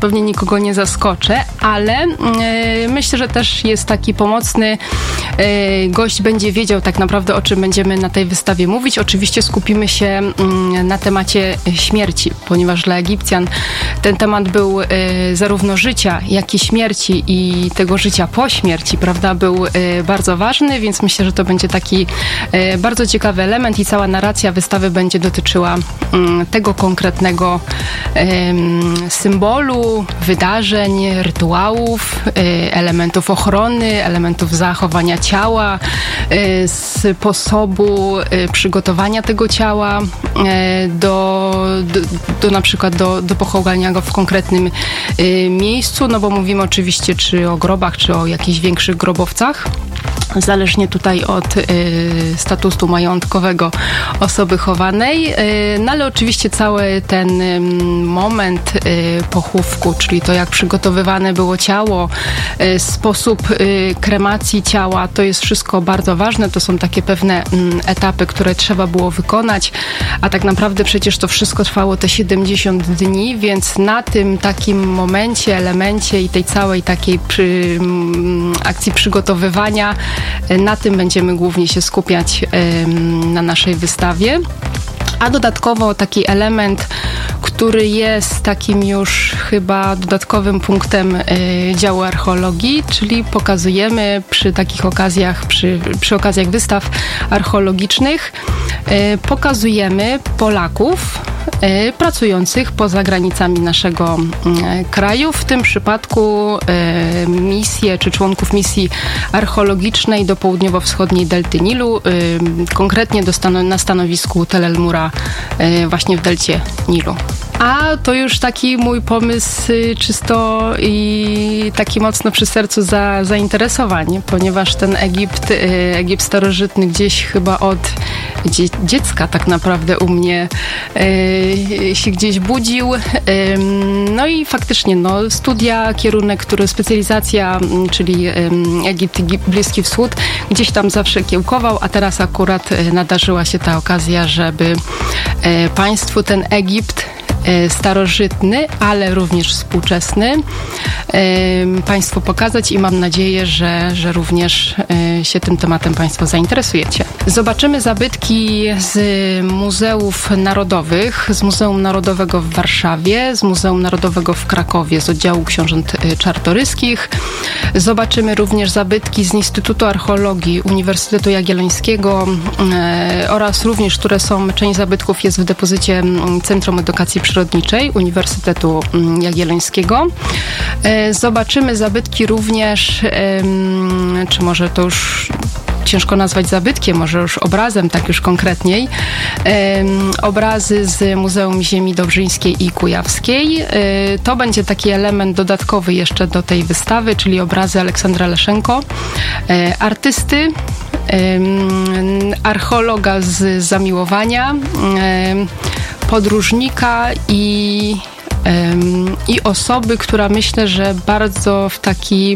pewnie nikogo nie zaskoczę, ale myślę, że też jest taki pomocny. Gość będzie wiedział tak naprawdę, o czym będziemy na tej wystawie mówić. Oczywiście skupimy się na temacie śmierci, ponieważ dla Egipcjan ten temat był zarówno życia, jak i śmierci i tego życia po śmierci, prawda, był bardzo ważny, więc myślę, że to będzie taki bardzo ciekawy element i cała narracja wystawy będzie dotyczyła tego konkretnego symbolu, wydarzeń, rytuałów, elementów ochrony, elementów zachowania ciała, sposobu przygotowania tego ciała do na przykład do pochowania go w konkretnym miejscu, no bo mówimy oczywiście czy o grobach, czy o jakichś większych grobowcach. Zależnie tutaj od statusu majątkowego osoby chowanej, no ale oczywiście cały ten moment pochówku, czyli to jak przygotowywane było ciało, sposób kremacji ciała, to jest wszystko bardzo ważne, to są takie pewne etapy, które trzeba było wykonać, a tak naprawdę przecież to wszystko trwało te 70 dni, więc na tym takim momencie, elemencie i tej całej takiej akcji przygotowywania, na tym będziemy głównie się skupiać na naszej wystawie. A dodatkowo taki element, który jest takim już chyba dodatkowym punktem działu archeologii, czyli pokazujemy przy takich okazjach, przy okazjach wystaw archeologicznych, pokazujemy Polaków pracujących poza granicami naszego kraju. W tym przypadku misje czy członków misji archeologicznej do południowo-wschodniej delty Nilu, konkretnie na stanowisku Tel El Mura właśnie w delcie Nilu. A to już taki mój pomysł czysto i taki mocno przy sercu zainteresowanie, ponieważ ten Egipt starożytny gdzieś chyba od dziecka tak naprawdę u mnie się gdzieś budził. No i faktycznie studia, kierunek, specjalizacja, czyli Egipt i Bliski Wschód, gdzieś tam zawsze kiełkował, a teraz akurat nadarzyła się ta okazja, żeby państwu ten Egipt starożytny, ale również współczesny Państwu pokazać i mam nadzieję, że również się tym tematem Państwo zainteresujecie. Zobaczymy zabytki z muzeów narodowych, z Muzeum Narodowego w Warszawie, z Muzeum Narodowego w Krakowie, z oddziału książąt czartoryskich. Zobaczymy również zabytki z Instytutu Archeologii Uniwersytetu Jagiellońskiego oraz również, część zabytków jest w depozycie Centrum Edukacji Przyrodniczej Uniwersytetu Jagiellońskiego. Zobaczymy zabytki również, czy może to już ciężko nazwać zabytkiem, może już obrazem, tak już konkretniej. Obrazy z Muzeum Ziemi Dobrzyńskiej i Kujawskiej. To będzie taki element dodatkowy jeszcze do tej wystawy, czyli obrazy Aleksandra Leszenko, artysty, archeologa z zamiłowania, podróżnika i osoby, która myślę, że bardzo w taki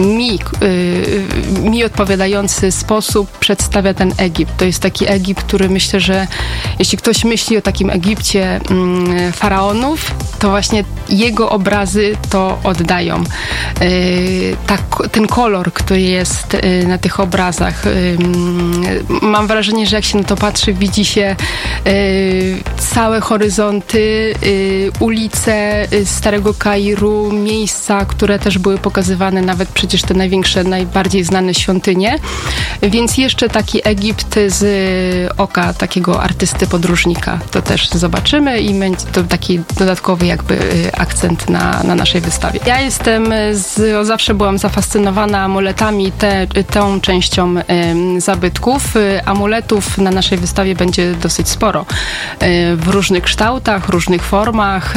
mi odpowiadający sposób przedstawia ten Egipt. To jest taki Egipt, który myślę, że jeśli ktoś myśli o takim Egipcie faraonów, to właśnie jego obrazy to oddają. Ten kolor, który jest na tych obrazach. Mam wrażenie, że jak się na to patrzy, widzi się całe horyzonty, ulice Starego Kairu, miejsca, które też były pokazywane, nawet przecież te największe, najbardziej znane świątynie. Więc jeszcze taki Egipt z oka takiego artysty podróżnika. To też zobaczymy i będzie to taki dodatkowy jakby akcent na naszej wystawie. Ja zawsze byłam zafascynowana amuletami, tą częścią zabytków. Amuletów na naszej wystawie będzie dosyć sporo. W różnych kształtach, różnych formach,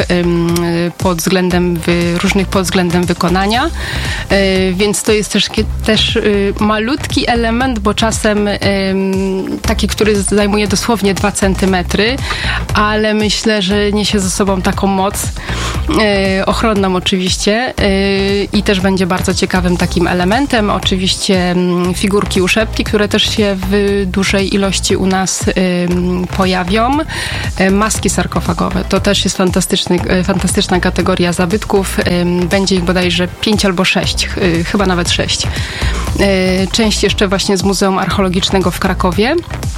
różnych pod względem wykonania, więc to jest też malutki element, bo czasem taki, który zajmuje dosłownie 2 centymetry, ale myślę, że niesie ze sobą taką moc ochronną oczywiście i też będzie bardzo ciekawym takim elementem. Oczywiście figurki uszepki, które też się w dużej ilości u nas pojawią. Maski sarkofagowe, to też jest fantastyczna kategoria zabytków. będzie ich bodajże 5 albo 6, chyba nawet 6. Część jeszcze właśnie z Muzeum Archeologicznego w Krakowie.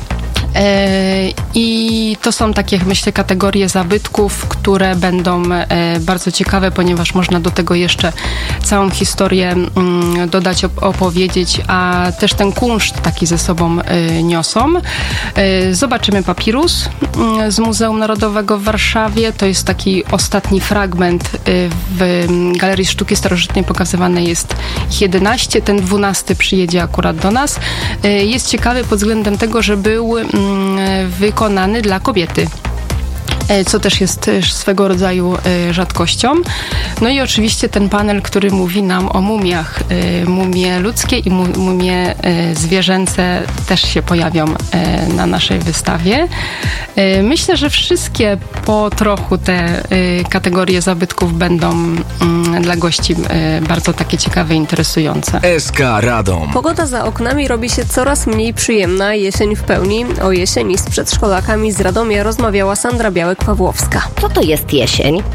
I to są takie, myślę, kategorie zabytków, które będą bardzo ciekawe, ponieważ można do tego jeszcze całą historię dodać, opowiedzieć, a też ten kunszt taki ze sobą niosą. Zobaczymy papirus z Muzeum Narodowego w Warszawie. To jest taki ostatni fragment. W Galerii Sztuki Starożytnej pokazywany jest ich 11. Ten 12 przyjedzie akurat do nas. Jest ciekawy pod względem tego, że był wykonany dla kobiety, co też jest swego rodzaju rzadkością. No i oczywiście ten panel, który mówi nam o mumiach. Mumie ludzkie i mumie zwierzęce też się pojawią na naszej wystawie. Myślę, że wszystkie po trochu te kategorie zabytków będą dla gości bardzo takie ciekawe i interesujące. SK Radom. Pogoda za oknami robi się coraz mniej przyjemna. Jesień w pełni. O jesieni z przedszkolakami z Radomia rozmawiała Sandra Białek-Pawłowska. Co to jest jesień?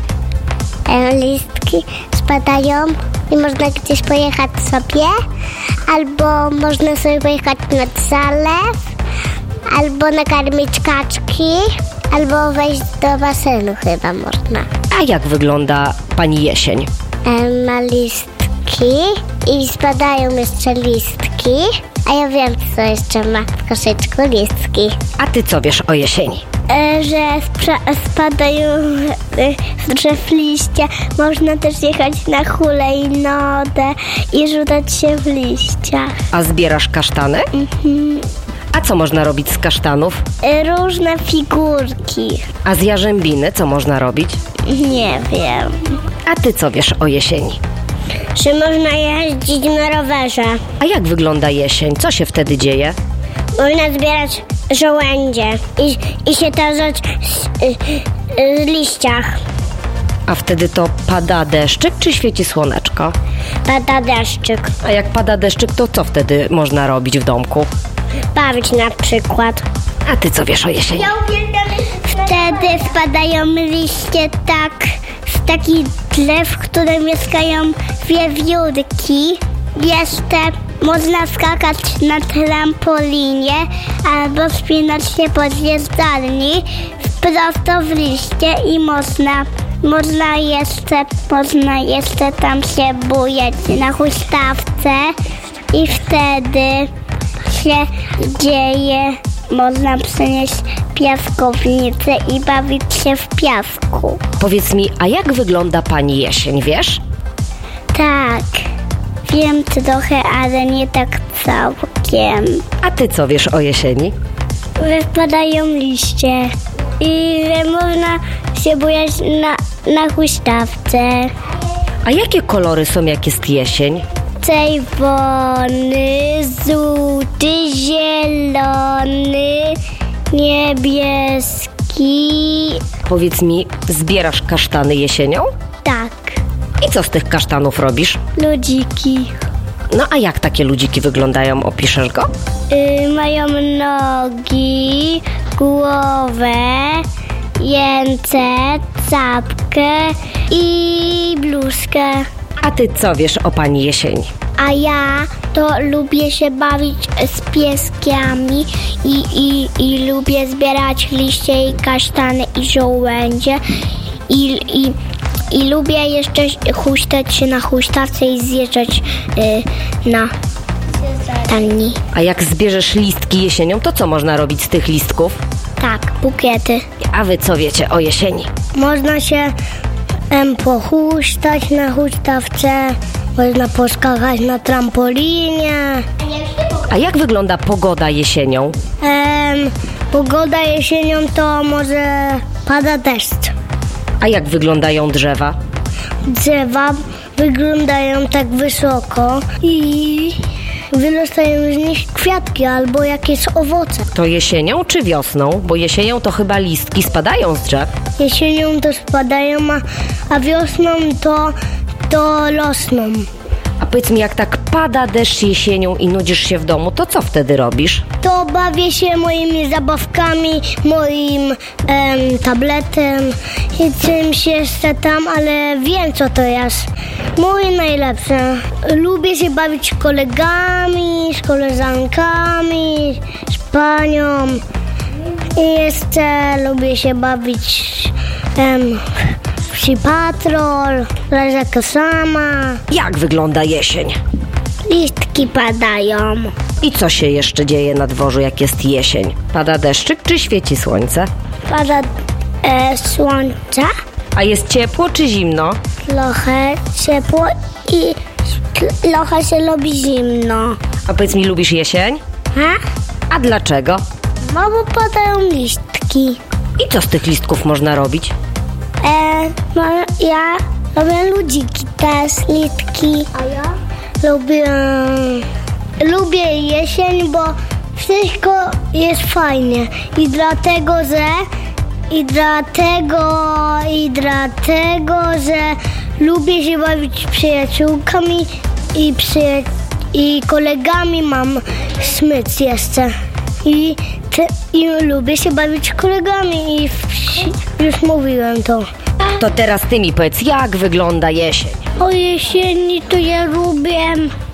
Listki spadają i można gdzieś pojechać sobie, albo można sobie pojechać nad zalew, albo nakarmić kaczki, albo wejść do basenu chyba można. A jak wygląda pani jesień? Ma listki i spadają jeszcze listki, a ja wiem, co jeszcze ma w koszyczku listki. A ty co wiesz o jesieni? Że spadają z drzew liście. Można też jechać na hulajnodę i rzucać się w liściach. A zbierasz kasztany? A co można robić z kasztanów? Różne figurki. A z jarzębiny co można robić? Nie wiem. A ty co wiesz o jesieni? Że można jeździć na rowerze. A jak wygląda jesień? Co się wtedy dzieje? Można zbierać żołędzie i się tarzać w liściach. A wtedy to pada deszczyk czy świeci słoneczko? Pada deszczyk. A jak pada deszczyk, to co wtedy można robić w domku? Bawić na przykład. A ty co wiesz o jesieni? Wtedy spadają liście z takich drzew, które mieszkają wiewiórki. Jeszcze można skakać na trampolinie albo wspinać się po zjeżdżalni prosto w liście i można jeszcze tam się bujać na huśtawce i wtedy się dzieje, można przynieść piaskownicę i bawić się w piasku. Powiedz mi, a jak wygląda pani jesień, wiesz? Tak, wiem trochę, ale nie tak całkiem. A ty co wiesz o jesieni? Wypadają liście i że można się bujać na huśtawce. A jakie kolory są, jak jest jesień? Czerwony, żółty, zielony, niebieski. Powiedz mi, zbierasz kasztany jesienią? Tak, I co z tych kasztanów robisz? ludziki. No a jak takie ludziki wyglądają? Opiszesz go? Mają nogi, głowę, ręce, czapkę i bluzkę. A ty co wiesz o pani jesieni? A ja to lubię się bawić z pieskami i lubię zbierać liście i kasztany i żołędzie i lubię jeszcze huśtać się na huśtawce i zjeżdżać na talni. A jak zbierzesz listki jesienią, to co można robić z tych listków? Tak, bukiety. A wy co wiecie o jesieni? Można się pohuśtać na huśtawce, można poskakać na trampolinie. A jak wygląda pogoda jesienią? Pogoda jesienią to może pada deszcz. A jak wyglądają drzewa? Drzewa wyglądają tak wysoko i wyrastają z nich kwiatki albo jakieś owoce. To jesienią czy wiosną? Bo jesienią to chyba listki spadają z drzew. Jesienią to spadają, a wiosną to rosną. A powiedz mi, jak tak pada deszcz jesienią i nudzisz się w domu, to co wtedy robisz? To bawię się moimi zabawkami, moim tabletem i czymś jeszcze tam, ale wiem co to jest. Moje najlepsze. Lubię się bawić z kolegami, z koleżankami, z panią. I jeszcze lubię się bawić w Psi Patrol, leżę sama. Jak wygląda jesień? Listki padają. I co się jeszcze dzieje na dworzu, jak jest jesień? Pada deszczyk czy świeci słońce? Pada słońce, A jest ciepło czy zimno? trochę ciepło i trochę się robi zimno. A powiedz mi, lubisz jesień? A dlaczego? No bo padają listki. I co z tych listków można robić? No, ja robię ludziki też, listki. A ja? Lubię jesień, bo wszystko jest fajnie. I dlatego, że lubię się bawić z przyjaciółkami i kolegami. Mam smyc jeszcze. I lubię się bawić z kolegami i już mówiłem to. To teraz ty mi powiedz, jak wygląda jesień? O jesieni to ja lubię